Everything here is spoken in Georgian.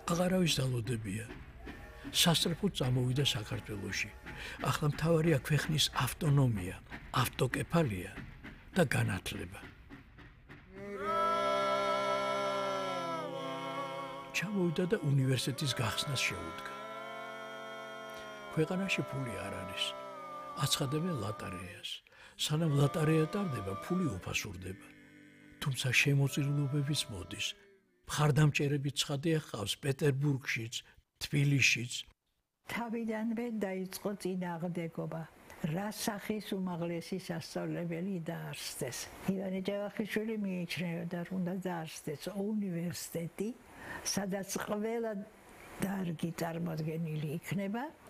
აღარავის დალოდებია. სასწრაფოდ წამოვიდა საქართველოში. ახლა მთავარია ქვეყნის ავტონომია, ავტოკეფალია და განათლება. ჩამოვიდა და უნივერსიტეტის გახსნას შეუდგა. ქვეყანაში ფული არ არის. აცხადებენ ლატარეას. სანამ ლატარეა ტარდება, ფული უფასურდება. თუმცა შემოწირულობებიც მოდის. მხარდამჭერები ცხადია ხავს პეტერბურგშიც, თბილისშიც. თავიდანვე დაიწყო წინააღმდეგობა. რა სახის უმაღლესი სასწავლებელი დაარსდეს. ივანე ჯავახიშვილი მიიჩნეოდა, რომ უნდა დაარსდეს უნივერსიტეტი, სადაც ყველა დარგი წარმოდგენილი იქნება.